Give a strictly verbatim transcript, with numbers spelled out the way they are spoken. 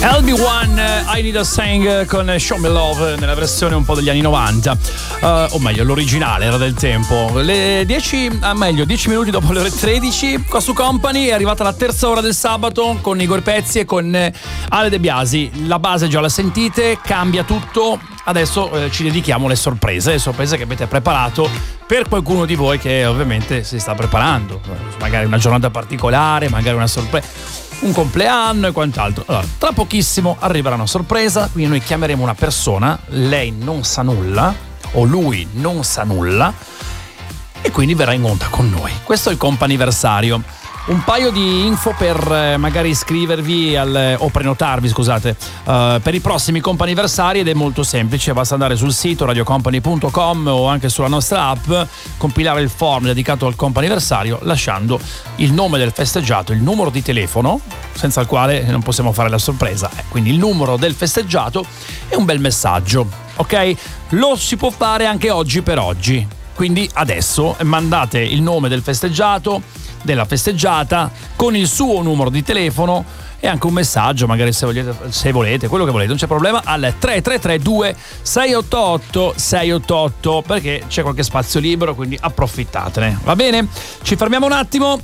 L B one, I Need a Sing con Show Me Love nella versione un po' degli anni novanta, uh, o meglio l'originale era del tempo. Le dieci, ah, meglio dieci minuti dopo le ore tredici qua su Company è arrivata la terza ora del sabato con Igor Pezzi e con Ale De Biasi. La base già la sentite, cambia tutto. Adesso eh, ci dedichiamo alle sorprese, le sorprese che avete preparato per qualcuno di voi che ovviamente si sta preparando, magari una giornata particolare, magari una sorpresa, un compleanno e quant'altro. Allora, tra pochissimo arriverà una sorpresa, quindi noi chiameremo una persona, lei non sa nulla o lui non sa nulla e quindi verrà in onda con noi. Questo è il comp'anniversario. Un paio di info per eh, magari iscrivervi al, o prenotarvi, scusate, uh, per i prossimi comp'anniversari, ed è molto semplice, basta andare sul sito radio company punto com o anche sulla nostra app, compilare il form dedicato al comp'anniversario lasciando il nome del festeggiato, il numero di telefono senza il quale non possiamo fare la sorpresa, eh, quindi il numero del festeggiato e un bel messaggio, ok? Lo si può fare anche oggi per oggi, quindi adesso mandate il nome del festeggiato, della festeggiata, con il suo numero di telefono e anche un messaggio, magari se volete, se volete quello che volete, non c'è problema, al tre tre tre due sei otto otto sei otto otto, perché c'è qualche spazio libero, quindi approfittatene, va bene? Ci fermiamo un attimo.